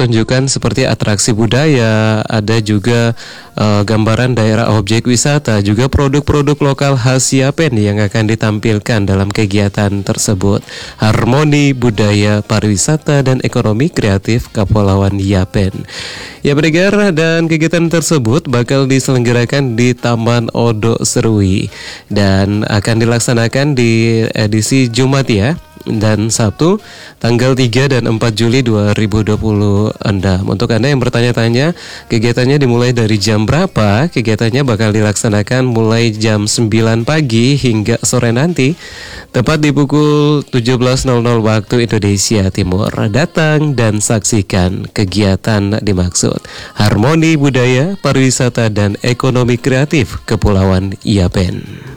pertunjukan seperti atraksi budaya, ada juga gambaran daerah objek wisata, juga produk-produk lokal khas Yapen yang akan ditampilkan dalam kegiatan tersebut. Harmoni budaya, pariwisata, dan ekonomi kreatif Kepulauan Yapen. Ya pendengar, dan kegiatan tersebut bakal diselenggarakan di Taman Odo Serui dan akan dilaksanakan di edisi Jumat ya, dan Sabtu tanggal 3 dan 4 Juli 2026. Untuk Anda yang bertanya-tanya kegiatannya dimulai dari jam berapa, kegiatannya bakal dilaksanakan mulai jam 9 pagi hingga sore nanti, tepat di pukul 17.00 waktu Indonesia Timur. Datang dan saksikan kegiatan dimaksud Harmoni Budaya, Pariwisata, dan Ekonomi Kreatif Kepulauan Yapen.